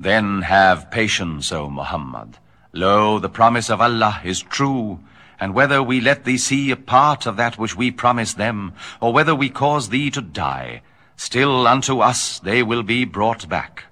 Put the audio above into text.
Then have patience, O Muhammad. Lo, the promise of Allah is true, and whether we let thee see a part of that which we promised them, or whether we cause thee to die, still unto us they will be brought back.